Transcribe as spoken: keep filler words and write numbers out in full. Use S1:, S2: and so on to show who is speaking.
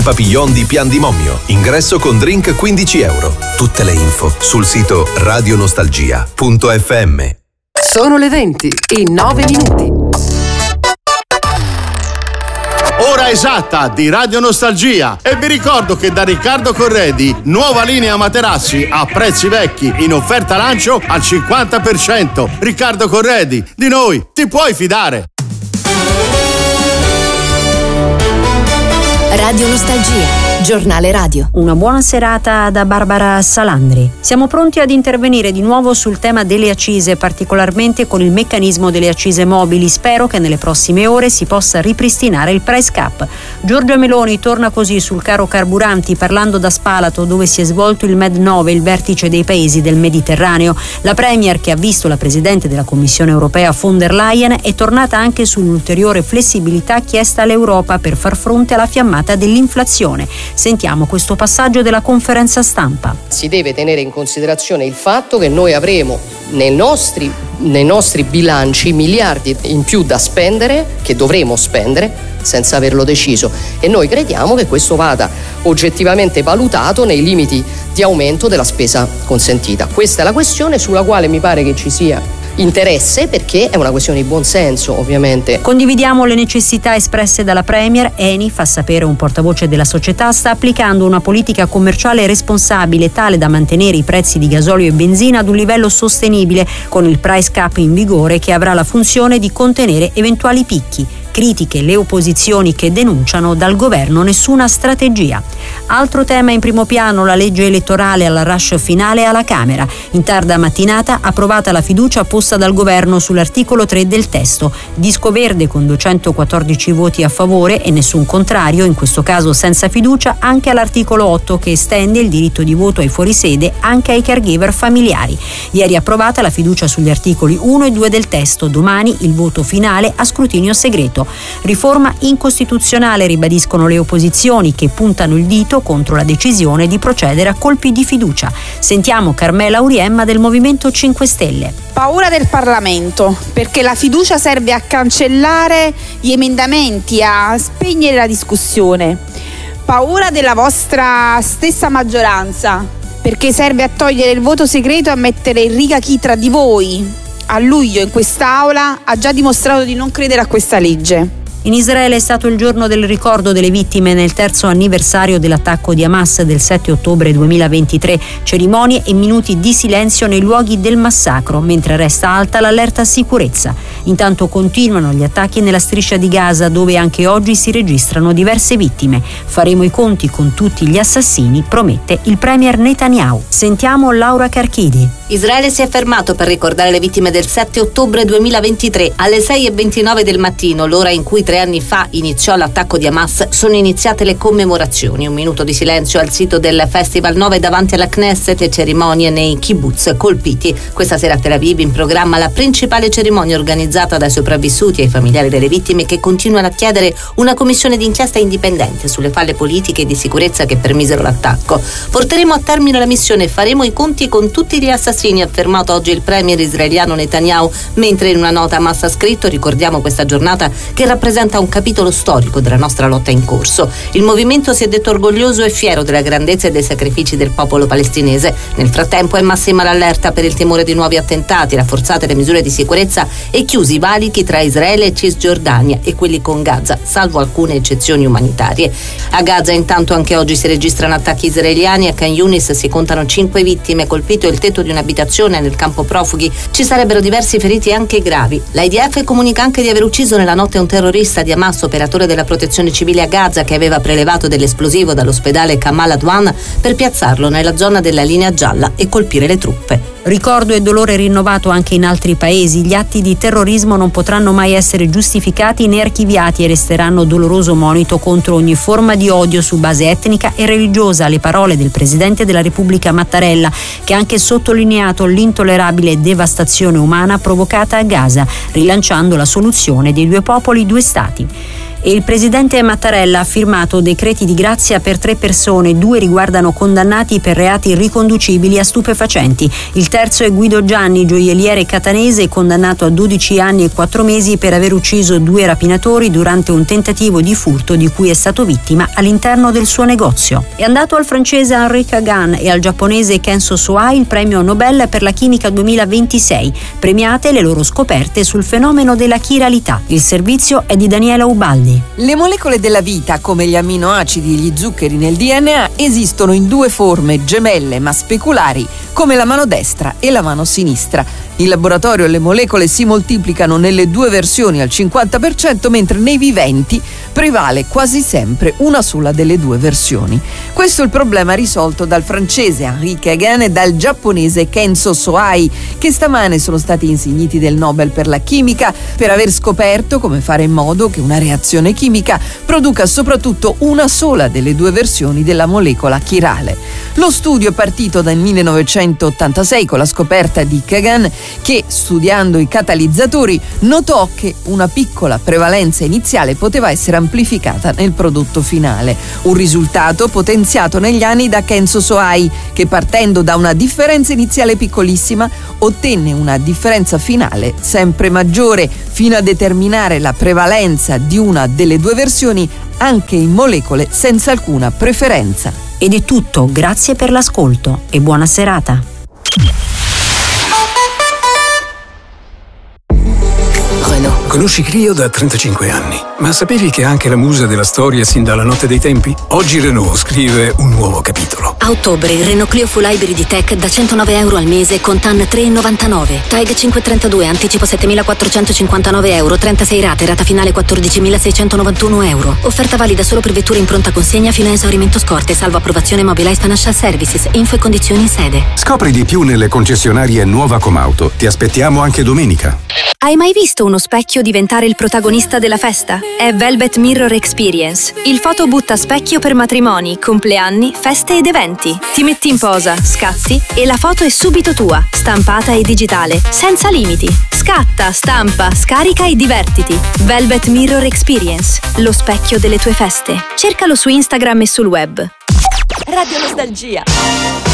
S1: Papillon di Pian di Mommio. Ingresso con drink quindici euro. Tutte le info sul sito radionostalgia punto effe emme.
S2: Sono le venti in nove minuti.
S3: Ora esatta di Radio Nostalgia. E vi ricordo che da Riccardo Corredi, nuova linea materassi a prezzi vecchi, in offerta lancio al cinquanta per cento. Riccardo Corredi, di noi ti puoi fidare.
S4: Radio Nostalgia, giornale radio.
S5: Una buona serata da Barbara Salandri. Siamo pronti ad intervenire di nuovo sul tema delle accise, particolarmente con il meccanismo delle accise mobili. Spero che nelle prossime ore si possa ripristinare il price cap. Giorgia Meloni torna così sul caro carburanti, parlando da Spalato, dove si è svolto il Med nove, il vertice dei paesi del Mediterraneo. La Premier, che ha visto la Presidente della Commissione Europea von der Leyen, è tornata anche sull'ulteriore flessibilità chiesta all'Europa per far fronte alla fiammata dell'inflazione. Sentiamo questo passaggio della conferenza stampa.
S6: Si deve tenere in considerazione il fatto che noi avremo nei nostri, nei nostri bilanci miliardi in più da spendere, che dovremo spendere senza averlo deciso, e noi crediamo che questo vada oggettivamente valutato nei limiti di aumento della spesa consentita. Questa è la questione sulla quale mi pare che ci sia interesse, perché è una questione di buon senso, ovviamente.
S5: Condividiamo le necessità espresse dalla Premier. Eni, fa sapere un portavoce della società, sta applicando una politica commerciale responsabile tale da mantenere i prezzi di gasolio e benzina ad un livello sostenibile, con il price cap in vigore che avrà la funzione di contenere eventuali picchi. Critiche le opposizioni che denunciano dal governo nessuna strategia. Altro tema in primo piano, la legge elettorale alla rush finale alla Camera. In tarda mattinata approvata la fiducia posta dal governo sull'articolo tre del testo. Disco verde con duecentoquattordici voti a favore e nessun contrario, in questo caso senza fiducia, anche all'articolo otto, che estende il diritto di voto ai fuorisede anche ai caregiver familiari. Ieri approvata la fiducia sugli articoli uno e due del testo, domani il voto finale a scrutinio segreto. Riforma incostituzionale, ribadiscono le opposizioni, che puntano il dito contro la decisione di procedere a colpi di fiducia. Sentiamo Carmela Auriemma del Movimento cinque Stelle.
S7: Paura del Parlamento, perché la fiducia serve a cancellare gli emendamenti, a spegnere la discussione. Paura della vostra stessa maggioranza, perché serve a togliere il voto segreto e a mettere in riga chi tra di voi a luglio in quest'Aula ha già dimostrato di non credere a questa legge.
S5: In Israele è stato il giorno del ricordo delle vittime nel terzo anniversario dell'attacco di Hamas del sette ottobre duemilaventitré. Cerimonie e minuti di silenzio nei luoghi del massacro, mentre resta alta l'allerta sicurezza. Intanto continuano gli attacchi nella striscia di Gaza, dove anche oggi si registrano diverse vittime. Faremo i conti con tutti gli assassini, promette il premier Netanyahu. Sentiamo Laura Carchidi.
S8: Israele si è fermato per ricordare le vittime del sette ottobre duemilaventitré. Alle sei e ventinove del mattino, l'ora in cui tre anni fa iniziò l'attacco di Hamas, sono iniziate le commemorazioni. Un minuto di silenzio al sito del Festival nove davanti alla Knesset e cerimonie nei kibbutz colpiti. Questa sera a Tel Aviv in programma la principale cerimonia organizzata dai sopravvissuti e ai familiari delle vittime, che continuano a chiedere una commissione d'inchiesta indipendente sulle falle politiche e di sicurezza che permisero l'attacco. Porteremo a termine la missione e faremo i conti con tutti gli assassini, ha affermato oggi il premier israeliano Netanyahu, mentre in una nota Hamas ha scritto: ricordiamo questa giornata che rappresenta un capitolo storico della nostra lotta in corso. Il movimento si è detto orgoglioso e fiero della grandezza e dei sacrifici del popolo palestinese. Nel frattempo è massima l'allerta per il timore di nuovi attentati, rafforzate le misure di sicurezza e chiusi i valichi tra Israele e Cisgiordania e quelli con Gaza, salvo alcune eccezioni umanitarie. A Gaza intanto anche oggi si registrano attacchi israeliani. A Khan Yunis si contano cinque vittime, colpito il tetto di un'abitazione nel campo profughi. Ci sarebbero diversi feriti anche gravi. L'I D F comunica anche di aver ucciso nella notte un terrorista di Hamas, operatore della protezione civile a Gaza, che aveva prelevato dell'esplosivo dall'ospedale Kamal Adwan per piazzarlo nella zona della linea gialla e colpire le truppe.
S5: Ricordo e dolore rinnovato anche in altri paesi. Gli atti di terrorismo non potranno mai essere giustificati né archiviati e resteranno doloroso monito contro ogni forma di odio su base etnica e religiosa. Le parole del Presidente della Repubblica Mattarella, che ha anche sottolineato l'intollerabile devastazione umana provocata a Gaza, rilanciando la soluzione dei due popoli, due stati. E il presidente Mattarella ha firmato decreti di grazia per tre persone, due riguardano condannati per reati riconducibili a stupefacenti. Il terzo è Guido Gianni, gioielliere catanese, condannato a dodici anni e quattro mesi per aver ucciso due rapinatori durante un tentativo di furto di cui è stato vittima all'interno del suo negozio. È andato al francese Henri Kagan e al giapponese Kenzo Soai il premio Nobel per la chimica duemilaventisei, premiate le loro scoperte sul fenomeno della chiralità. Il servizio è di Daniela Ubaldi.
S9: Le molecole della vita, come gli amminoacidi e gli zuccheri nel D N A, esistono in due forme gemelle ma speculari, come la mano destra e la mano sinistra. In laboratorio le molecole si moltiplicano nelle due versioni al cinquanta per cento, mentre nei viventi prevale quasi sempre una sola delle due versioni. Questo è il problema risolto dal francese Henri Kagan e dal giapponese Kenzo Soai, che stamane sono stati insigniti del Nobel per la chimica per aver scoperto come fare in modo che una reazione chimica produca soprattutto una sola delle due versioni della molecola chirale. Lo studio è partito dal millenovecentottantasei con la scoperta di Kagan, che studiando i catalizzatori notò che una piccola prevalenza iniziale poteva essere amplificata nel prodotto finale, un risultato potenziato negli anni da Kenzo Soai, che partendo da una differenza iniziale piccolissima ottenne una differenza finale sempre maggiore, fino a determinare la prevalenza di una delle due versioni anche in molecole senza alcuna preferenza.
S5: Ed è tutto, grazie per l'ascolto e buona serata.
S10: Conosci Clio da trentacinque anni, ma sapevi che è anche la musa della storia sin dalla notte dei tempi? Oggi Renault scrive un nuovo capitolo.
S4: A ottobre il Renault Clio Full Hybrid Tech da centonove euro al mese con T A N tre virgola novantanove. T A E G cinquecentotrentadue, anticipo settemilaquattrocentocinquantanove euro, trentasei rate, rata finale quattordicimilaseicentonovantuno euro. Offerta valida solo per vetture in pronta consegna fino a esaurimento scorte, salvo approvazione Mobilize Financial Services. Info e condizioni in sede.
S11: Scopri di più nelle concessionarie Nuova Comauto. Ti aspettiamo anche domenica.
S4: Hai mai visto uno specchio diventare il protagonista della festa? È Velvet Mirror Experience, il foto butta specchio per matrimoni, compleanni, feste ed eventi. Ti metti in posa, scatti e la foto è subito tua, stampata e digitale, senza limiti. Scatta, stampa, scarica e divertiti. Velvet Mirror Experience, lo specchio delle tue feste. Cercalo su Instagram e sul web.
S12: Radio Nostalgia.